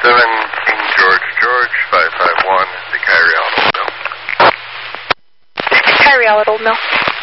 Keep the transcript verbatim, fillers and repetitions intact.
seven King George George, five five one, the Kyrie Old Mill. Kyrie Old Mill.